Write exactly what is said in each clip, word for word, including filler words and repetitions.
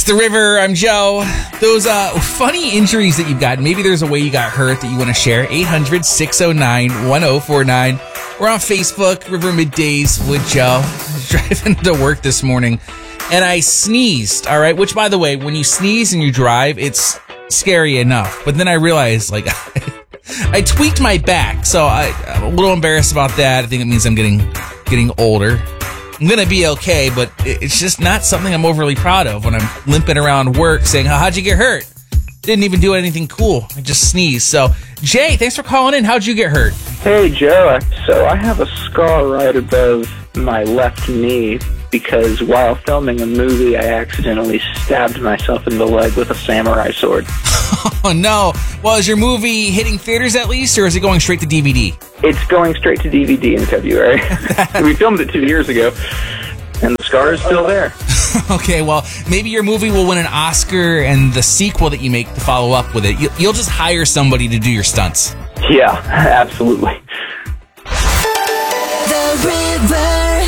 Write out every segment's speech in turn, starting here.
The River. I'm Joe. Those uh, funny injuries that you've got, maybe there's a way you got hurt that you want to share. eight hundred, six oh nine, one oh four nine. We're on Facebook, River Middays with Joe. I was driving to work this morning, and I sneezed, all right? Which, by the way, when you sneeze and you drive, it's scary enough. But then I realized, like, I tweaked my back, so I, I'm a little embarrassed about that. I think it means I'm getting getting older. I'm going to be okay, but it's just not something I'm overly proud of when I'm limping around work saying, oh, how'd you get hurt? Didn't even do anything cool. I just sneezed. So, Jay, thanks for calling in. How'd you get hurt? Hey, Joe. So I have a scar right above my left knee because while filming a movie, I accidentally stabbed myself in the leg with a samurai sword. Oh, no. Well, is your movie hitting theaters at least, or is it going straight to D V D? It's going straight to D V D in February. We filmed it two years ago, and the scar is still there. Okay, well, maybe your movie will win an Oscar, and the sequel that you make to follow up with it, you'll just hire somebody to do your stunts. Yeah, absolutely. The River.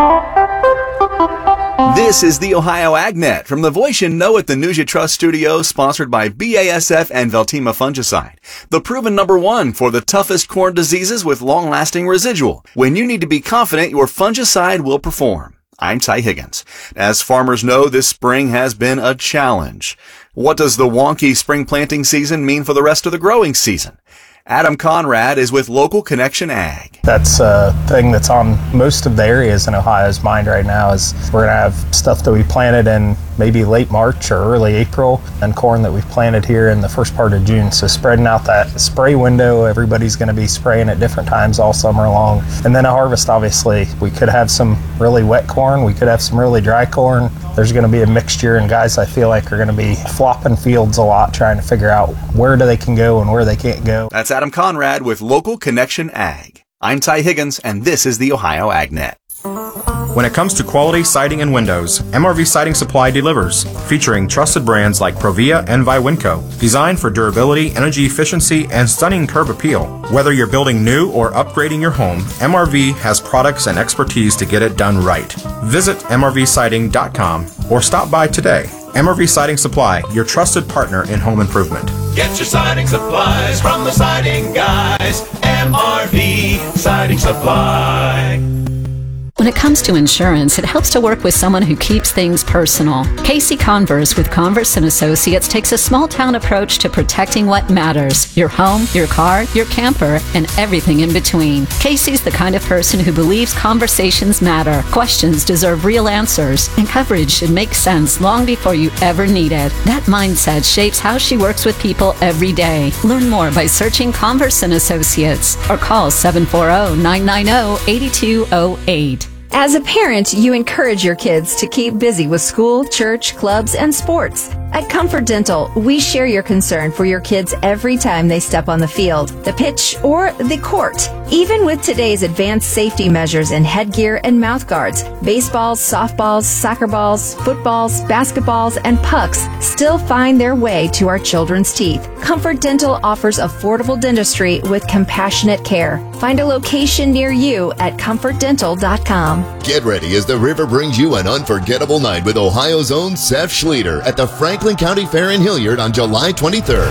This is the Ohio AgNet from the voice you know at the News You Trust studio, sponsored by B A S F and Veltima Fungicide. The proven number one for the toughest corn diseases with long-lasting residual. When you need to be confident your fungicide will perform. I'm Ty Higgins. As farmers know, this spring has been a challenge. What does the wonky spring planting season mean for the rest of the growing season? Adam Conrad is with Local Connection Ag. That's a thing that's on most of the areas in Ohio's mind right now is we're going to have stuff that we planted in maybe late March or early April and corn that we've planted here in the first part of June. So spreading out that spray window, everybody's going to be spraying at different times all summer long. And then a harvest, obviously. We could have some really wet corn. We could have some really dry corn. There's going to be a mixture, and guys I feel like are going to be flopping fields a lot trying to figure out where do they can go and where they can't go. That's Adam Conrad with Local Connection Ag. I'm Ty Higgins, and this is the Ohio AgNet. When it comes to quality siding and windows, M R V Siding Supply delivers, featuring trusted brands like Provia and Viwinco, designed for durability, energy efficiency, and stunning curb appeal. Whether you're building new or upgrading your home, M R V has products and expertise to get it done right. Visit M R V siding dot com or stop by today. M R V Siding Supply, your trusted partner in home improvement. Get your siding supplies from the siding guys. M R V Siding Supply. When it comes to insurance, it helps to work with someone who keeps things personal. Casey Converse with Converse and Associates takes a small-town approach to protecting what matters: your home, your car, your camper, and everything in between. Casey's the kind of person who believes conversations matter, questions deserve real answers, and coverage should make sense long before you ever need it. That mindset shapes how she works with people every day. Learn more by searching Converse and Associates or call seven four zero, nine nine zero, eight two zero eight. As a parent, you encourage your kids to keep busy with school, church, clubs, and sports. At Comfort Dental, we share your concern for your kids every time they step on the field, the pitch, or the court. Even with today's advanced safety measures in headgear and mouth guards, baseballs, softballs, soccer balls, footballs, basketballs, and pucks still find their way to our children's teeth. Comfort Dental offers affordable dentistry with compassionate care. Find a location near you at comfort dental dot com. Get ready as the River brings you an unforgettable night with Ohio's own Seth Schleter at the Franklin County Fair in Hilliard on July twenty-third.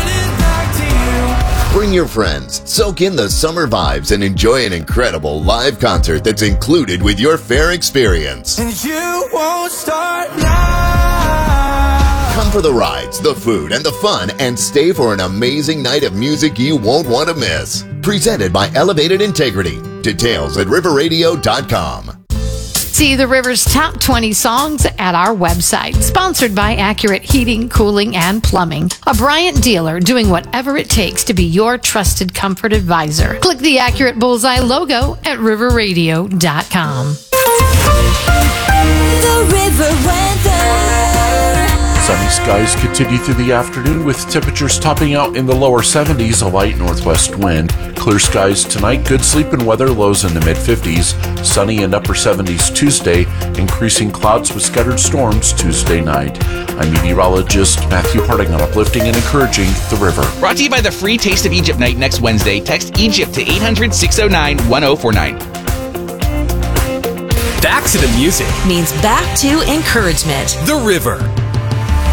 Bring your friends, soak in the summer vibes, and enjoy an incredible live concert that's included with your fair experience. And you won't start now. Come for the rides, the food, and the fun, and stay for an amazing night of music you won't want to miss. Presented by Elevated Integrity. Details at river radio dot com. See the River's top twenty songs at our website. Sponsored by Accurate Heating, Cooling, and Plumbing. A Bryant dealer doing whatever it takes to be your trusted comfort advisor. Click the Accurate Bullseye logo at river radio dot com. The River weather. Sunny skies continue through the afternoon with temperatures topping out in the lower seventies, a light northwest wind. Clear skies tonight, good sleeping weather, lows in the mid-fifties. Sunny and upper seventies Tuesday, increasing clouds with scattered storms Tuesday night. I'm meteorologist Matthew Harding on Uplifting and Encouraging the River. Brought to you by the free Taste of Egypt night next Wednesday. Text Egypt to eight hundred, six oh nine, one oh four nine. Back to the music means back to encouragement. The River.